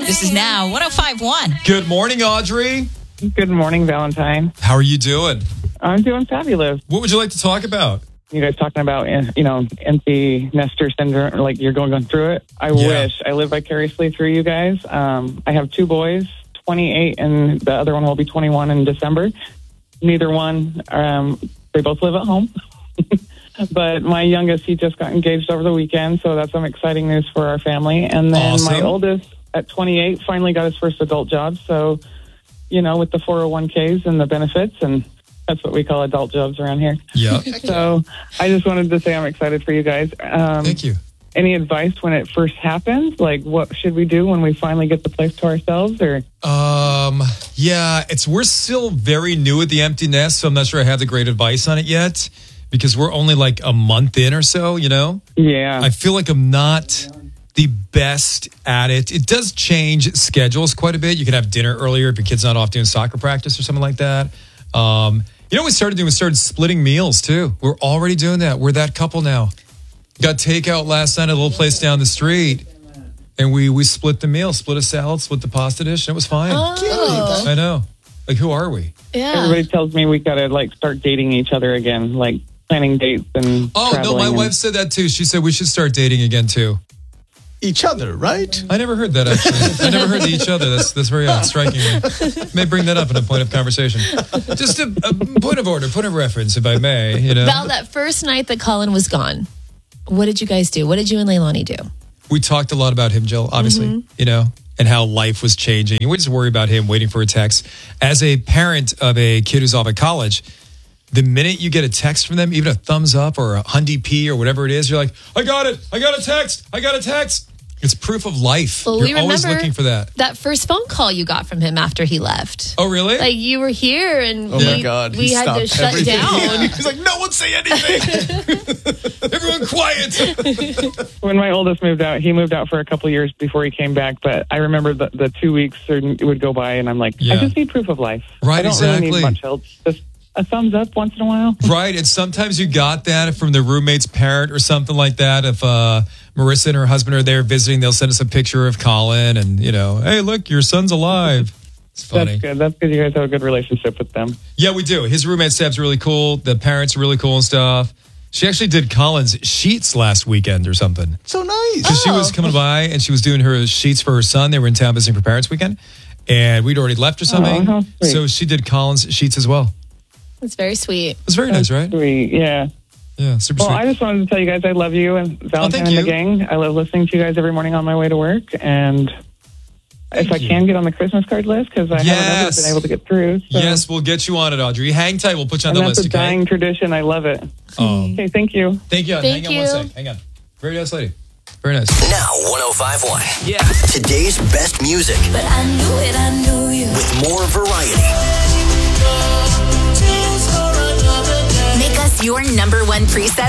This is Now 105.1. Good morning, Audrey. Good morning, Valentine. How are you doing? I'm doing fabulous. What would you like to talk about? You guys talking about, empty nester syndrome, like you're going through it? I wish I live vicariously through you guys. I have two boys, 28, and the other one will be 21 in December. Neither one, they both live at home. But my youngest, he just got engaged over the weekend, so that's some exciting news for our family. And then my oldest, at 28, finally got his first adult job. So, with the 401ks and the benefits, and that's what we call adult jobs around here. Yeah. So I just wanted to say I'm excited for you guys. Thank you. Any advice when it first happens? Like, what should we do when we finally get the place to ourselves? Or we're still very new at the empty nest, so I'm not sure I have the great advice on it yet because we're only like a month in or so, Yeah. I feel like I'm not the best at it. It does change schedules quite a bit. You can have dinner earlier if your kid's not off doing soccer practice or something like that. What we started doing? We started splitting meals too. We're already doing that. We're that couple now. Got takeout last night at a little place down the street, and we split the meal, split a salad, split the pasta dish, and it was fine. Oh. I know. Like, who are we? Yeah. Everybody tells me we got to start dating each other again, like planning dates and No, my wife said that too. She said we should start dating again too. Each other, right? I never heard that, actually. I never heard the each other. That's very odd, striking. May bring that up in a point of conversation. Just a point of order, point of reference, if I may. Val, that first night that Colin was gone, what did you guys do? What did you and Leilani do? We talked a lot about him, Jill, obviously, and how life was changing. We just worry about him waiting for a text. As a parent of a kid who's off at college, the minute you get a text from them, even a thumbs up or a hundy P or whatever it is, you're like, I got it. I got a text. It's proof of life. Well, you're always looking for that. That first phone call you got from him after he left. Oh, really? Like, you were here and my God, we had to shut everything. down. He's like, no one say anything. Everyone quiet. When my oldest moved out, he moved out for a couple of years before he came back. But I remember the 2 weeks would go by, and I'm like, I just need proof of life. Right, I don't exactly. really need much else. Just a thumbs up once in a while. Right, and sometimes you got that from the roommate's parent or something like that. If Marissa and her husband are there visiting, they'll send us a picture of Colin and, hey, look, your son's alive. It's funny. That's good. That's good. You guys have a good relationship with them. Yeah, we do. His roommate, Seb's really cool. The parents are really cool and stuff. She actually did Colin's sheets last weekend or something. So nice. So she was coming by and she was doing her sheets for her son. They were in town visiting for Parents Weekend. And we'd already left or something. how sweet. So she did Colin's sheets as well. It's very sweet. It was very nice, right? Sweet, yeah. Yeah, super Well, sweet. I just wanted to tell you guys I love you and Valentine and the gang. I love listening to you guys every morning on my way to work. And if I can get on the Christmas card list, because I haven't ever been able to get through. So. Yes, we'll get you on it, Audrey. Hang tight. We'll put you on the That's list, a dying tradition. I love it. Oh. Okay, thank you. Thank you. Thank Hang on you. one second. Hang on. Very nice lady. Very nice. Now 105.1. Yeah. Today's best music. But I knew you. With more variety. Make us your number one preset